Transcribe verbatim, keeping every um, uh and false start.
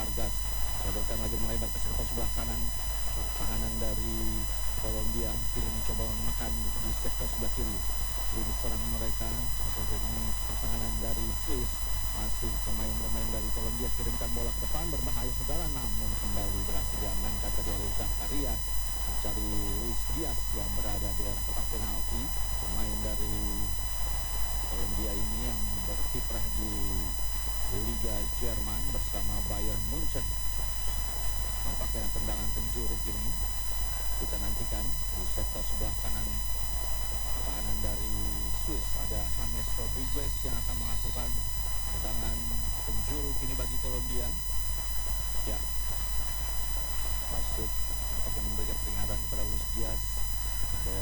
Vargas. Sodorkan lagi melebar ke sektor sebelah kanan. Pertahanan dari Kolombia kini mencoba menekan di sektor sebelah kiri. Lini serang mereka atau ini pertahanan dari Swiss. Masih pemain-pemain dari Kolombia kirimkan bola ke depan, berbahaya segala, namun kembali berhasil diamankan tadi oleh Zakaria, mencari Luis Diaz yang berada di area kotak penalti. Pemain dari Kolombia ini yang berkiprah di Liga Jerman bersama Bayern Munchen. Nampaknya tendangan penjuru kini kita nantikan di sektor sebelah kanan. Pertahanan dari Swiss ada James Rodriguez yang akan melakukan tendangan penjuru kini bagi Kolombia. Ya, wasit nampaknya memberikan peringatan kepada Luis Diaz.